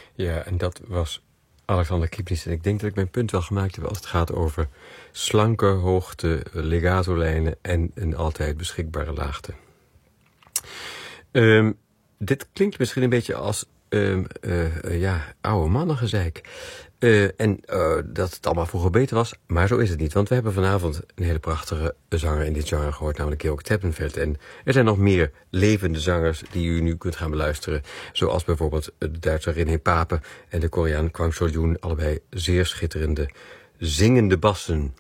Ja, en dat was Alexander Kipnis. En ik denk dat ik mijn punt wel gemaakt heb als het gaat over slanke hoogte, legato-lijnen en een altijd beschikbare laagte. Dit klinkt misschien een beetje als oude mannengezeik. Dat het allemaal vroeger beter was, maar zo is het niet. Want we hebben vanavond een hele prachtige zanger in dit genre gehoord, namelijk Georg Teppenfeld. En er zijn nog meer levende zangers die u nu kunt gaan beluisteren. Zoals bijvoorbeeld de Duitse René Pape en de Koreaan Kwang Seo-yoon. Allebei zeer schitterende, zingende bassen.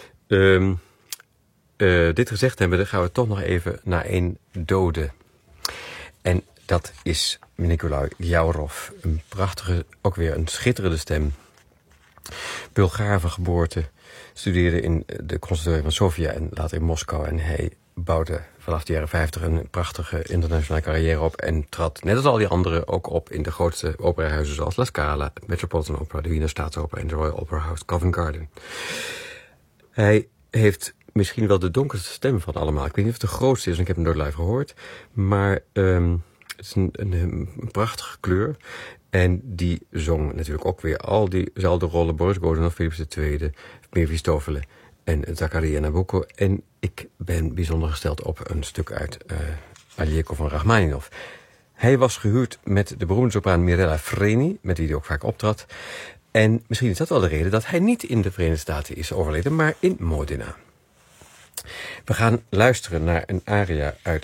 Dit gezegd hebben, dan gaan we toch nog even naar een dode. En dat is Nikolai Gyaurov. Een prachtige, ook weer een schitterende stem. Bulgaar van geboorte. Studeerde in de conservatorium van Sofia en later in Moskou. En hij bouwde vanaf de jaren 50 een prachtige internationale carrière op. En trad, net als al die anderen, ook op in de grootste operahuizen zoals La Scala, het Metropolitan Opera, de Wiener Staatsoper en de Royal Opera House Covent Garden. Hij heeft misschien wel de donkerste stem van allemaal. Ik weet niet of het de grootste is, want ik heb hem nooit live gehoord. Maar het is een prachtige kleur. En die zong natuurlijk ook weer al diezelfde rollen. Boris Godunov, Philips II, Mefistofele en Zakaria Nabucco. En ik ben bijzonder gesteld op een stuk uit Aljeko van Rachmaninov. Hij was gehuwd met de beroemde sopraan Mirella Freni, met wie hij ook vaak optrad. En misschien is dat wel de reden dat hij niet in de Verenigde Staten is overleden, maar in Modena. We gaan luisteren naar een aria uit